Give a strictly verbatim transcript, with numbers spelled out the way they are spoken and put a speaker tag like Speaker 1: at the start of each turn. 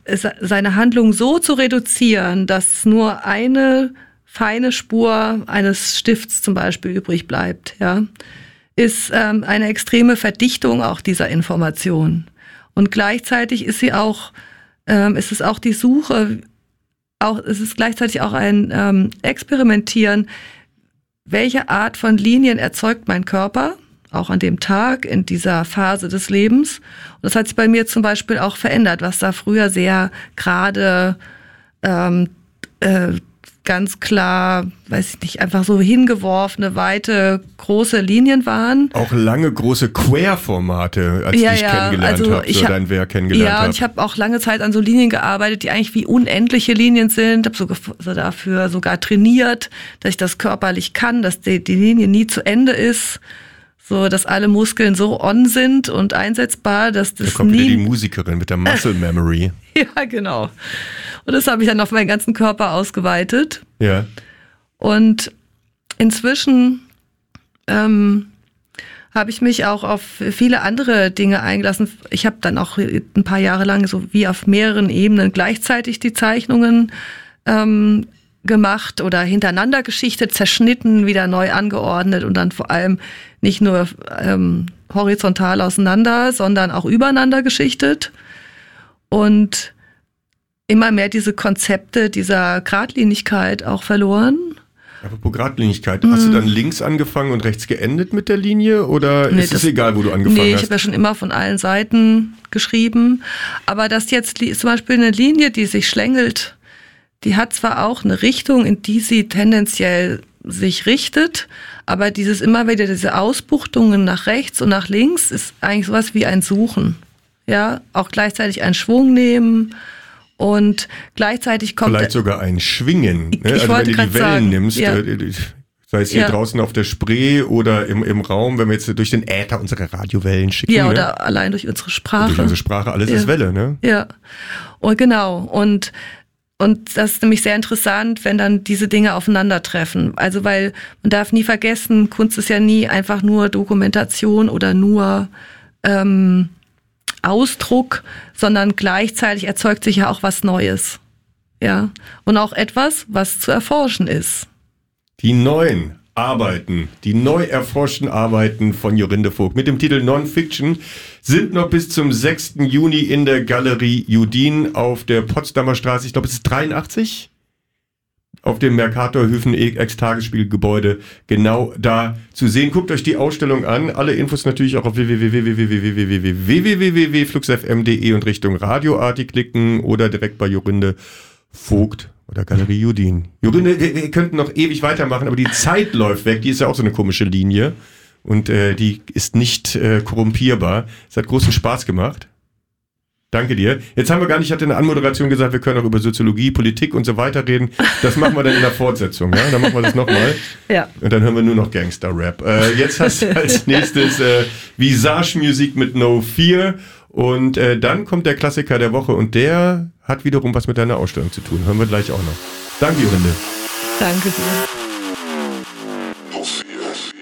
Speaker 1: seine Handlung so zu reduzieren, dass nur eine feine Spur eines Stifts zum Beispiel übrig bleibt, ja, ist ähm, eine extreme Verdichtung auch dieser Information. Und gleichzeitig ist sie auch, ähm, ist es auch die Suche, auch, es ist gleichzeitig auch ein ähm, Experimentieren, welche Art von Linien erzeugt mein Körper, auch an dem Tag, in dieser Phase des Lebens. Und das hat sich bei mir zum Beispiel auch verändert, was da früher sehr gerade, ähm, äh, ganz klar, weiß ich nicht, einfach so hingeworfene, weite, große Linien waren.
Speaker 2: Auch lange, große Querformate, als
Speaker 1: ja,
Speaker 2: ich dich
Speaker 1: ja,
Speaker 2: kennengelernt
Speaker 1: also
Speaker 2: habe, so
Speaker 1: hab,
Speaker 2: dein Werk kennengelernt habe.
Speaker 1: Ja, und ich habe auch lange Zeit an so Linien gearbeitet, die eigentlich wie unendliche Linien sind. Habe so, so dafür sogar trainiert, dass ich das körperlich kann, dass die, die Linie nie zu Ende ist. So, dass alle Muskeln so on sind und einsetzbar, dass das nie...
Speaker 2: Da kommt wieder die Musikerin mit der Muscle Memory.
Speaker 1: Ja, genau. Und das habe ich dann auf meinen ganzen Körper ausgeweitet.
Speaker 2: Ja.
Speaker 1: Und inzwischen ähm, habe ich mich auch auf viele andere Dinge eingelassen. Ich habe dann auch ein paar Jahre lang so wie auf mehreren Ebenen gleichzeitig die Zeichnungen ähm, gemacht oder hintereinander geschichtet, zerschnitten, wieder neu angeordnet und dann vor allem nicht nur ähm, horizontal auseinander, sondern auch übereinander geschichtet. Und immer mehr diese Konzepte dieser Geradlinigkeit auch verloren.
Speaker 2: Apropos Geradlinigkeit, hast du dann links angefangen und rechts geendet mit der Linie oder nee, ist es egal, wo du angefangen
Speaker 1: nee,
Speaker 2: hast?
Speaker 1: Nee, ich habe ja schon immer von allen Seiten geschrieben. Aber das jetzt zum Beispiel eine Linie, die sich schlängelt, die hat zwar auch eine Richtung, in die sie tendenziell sich richtet, aber dieses immer wieder diese Ausbuchtungen nach rechts und nach links ist eigentlich sowas wie ein Suchen. Ja, auch gleichzeitig einen Schwung nehmen und gleichzeitig kommt...
Speaker 2: Vielleicht sogar ein Schwingen.
Speaker 1: Ich,
Speaker 2: ne?
Speaker 1: ich
Speaker 2: also wenn du die
Speaker 1: Wellen
Speaker 2: sagen, nimmst,
Speaker 1: ja.
Speaker 2: sei es hier
Speaker 1: ja.
Speaker 2: draußen auf der Spree oder im, im Raum, wenn wir jetzt durch den Äther unsere Radiowellen schicken.
Speaker 1: Ja, oder
Speaker 2: ne?
Speaker 1: allein durch unsere Sprache.
Speaker 2: Und durch unsere Sprache, alles
Speaker 1: ja.
Speaker 2: ist Welle, ne?
Speaker 1: Ja, und genau. Und Und das ist nämlich sehr interessant, wenn dann diese Dinge aufeinandertreffen. Also weil man darf nie vergessen, Kunst ist ja nie einfach nur Dokumentation oder nur ähm, Ausdruck, sondern gleichzeitig erzeugt sich ja auch was Neues. Ja, und auch etwas, was zu erforschen ist.
Speaker 2: Die neuen Arbeiten, die neu erforschten Arbeiten von Jorinde Vogt mit dem Titel Non-Fiction sind noch bis zum sechsten Juni in der Galerie Judin auf der Potsdamer Straße, ich glaube es ist dreiundachtzig, auf dem Mercator-Höfen Ex-Tagesspielgebäude genau da zu sehen. Guckt euch die Ausstellung an. Alle Infos natürlich auch auf w w w punkt w w w punkt flux f m punkt d e und Richtung Radioarti klicken oder direkt bei Jorinde Vogt oder Galerie Judin. Jorinde, wir, wir könnten noch ewig weitermachen, aber die Zeit läuft weg. Die ist ja auch so eine komische Linie. Und äh, die ist nicht äh, korrumpierbar. Es hat großen Spaß gemacht. Danke dir. Jetzt haben wir gar nicht, ich hatte in der Anmoderation gesagt, wir können auch über Soziologie, Politik und so weiter reden. Das machen wir dann in der Fortsetzung. Ja? Dann machen wir das nochmal.
Speaker 1: Ja.
Speaker 2: Und dann hören wir nur noch Gangster-Rap. Äh, jetzt hast du als nächstes äh, Visage-Musik mit No Fear. Und äh, dann kommt der Klassiker der Woche und der hat wiederum was mit deiner Ausstellung zu tun. Hören wir gleich auch noch. Danke, Jorinde.
Speaker 1: Danke dir.